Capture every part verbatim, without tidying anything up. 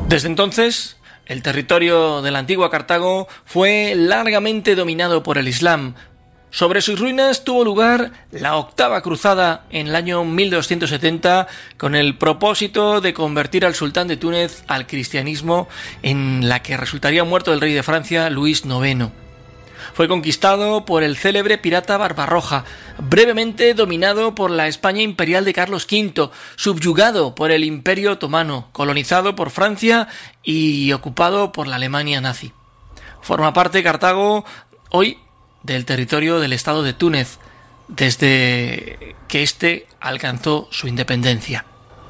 Desde entonces, el territorio de la antigua Cartago fue largamente dominado por el Islam. Sobre sus ruinas tuvo lugar la octava cruzada en el año mil doscientos setenta con el propósito de convertir al sultán de Túnez al cristianismo, en la que resultaría muerto el rey de Francia, Luis noveno. Fue conquistado por el célebre pirata Barbarroja, brevemente dominado por la España imperial de Carlos quinto, subyugado por el Imperio Otomano, colonizado por Francia y ocupado por la Alemania nazi. Forma parte Cartago hoy del territorio del Estado de Túnez, desde que éste alcanzó su independencia.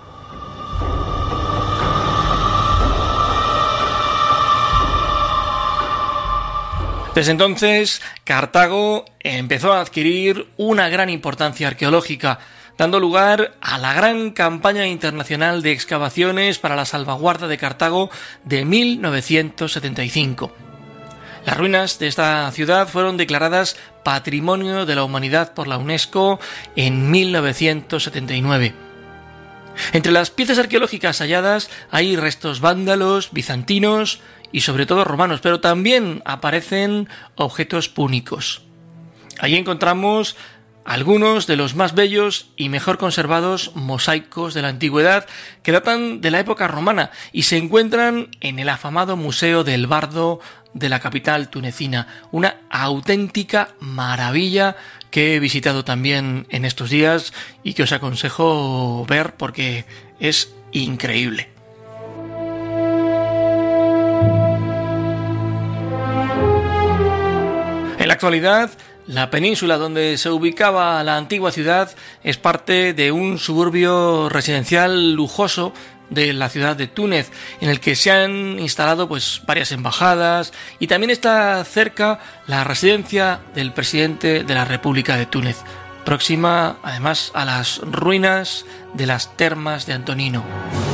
Desde entonces, Cartago empezó a adquirir una gran importancia arqueológica, dando lugar a la gran campaña internacional de excavaciones para la salvaguarda de Cartago de mil novecientos setenta y cinco. Las ruinas de esta ciudad fueron declaradas Patrimonio de la Humanidad por la UNESCO en mil novecientos setenta y nueve. Entre las piezas arqueológicas halladas hay restos vándalos, bizantinos y sobre todo romanos, pero también aparecen objetos púnicos. Allí encontramos algunos de los más bellos y mejor conservados mosaicos de la antigüedad que datan de la época romana y se encuentran en el afamado Museo del Bardo de la capital tunecina, una auténtica maravilla que he visitado también en estos días y que os aconsejo ver porque es increíble. En la actualidad, la península donde se ubicaba la antigua ciudad es parte de un suburbio residencial lujoso de la ciudad de Túnez, en el que se han instalado pues varias embajadas y también está cerca la residencia del presidente de la República de Túnez, próxima además a las ruinas de las termas de Antonino.